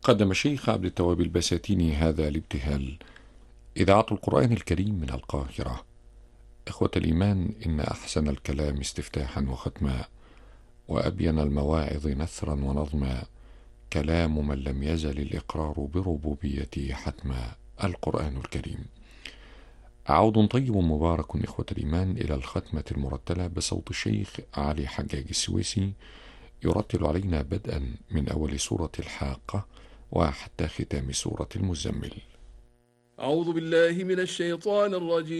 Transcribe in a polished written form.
قدم الشيخ عبد التواب البساتيني هذا الابتهال: إذاعة القرآن الكريم من القاهرة. إخوة الإيمان، إن أحسن الكلام استفتاحا وختما، وأبين المواعظ نثرا ونظما، كلام من لم يزل الإقرار بربوبيته حتما، القرآن الكريم. عود طيب مبارك إخوة الإيمان إلى الختمة المرتلة بصوت الشيخ علي حجاج السويسي، يرتل علينا بدءا من أول سورة الحاقة وحتى ختام سورة المزمل. أعوذ بالله من الشيطان الرجيم.